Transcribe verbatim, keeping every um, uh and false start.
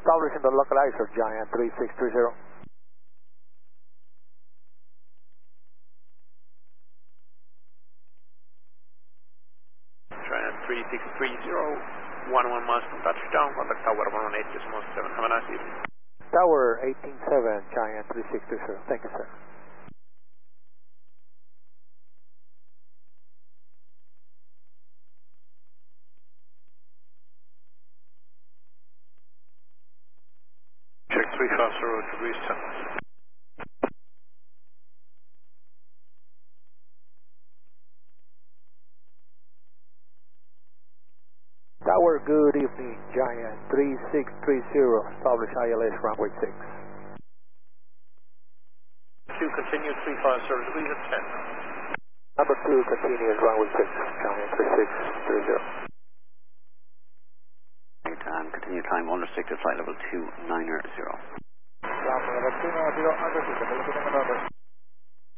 establishing the localizer, Giant three six three zero. Giant three six three zero, one one miles from touchdown, contact tower one one eight decimal seven, have a nice evening. Tower eighteen seven, Giant three six three zero, thank you, sir. Check three five zero degrees ten. Tower, good evening, Giant three six three zero, establish I L S runway six. two, continue three five zero degrees at ten. Number two, continuous runway six, Giant three six three zero. Um, continue climb unrestricted flight level two nine zero. Level two nine zero, unrestricted, looking at the number.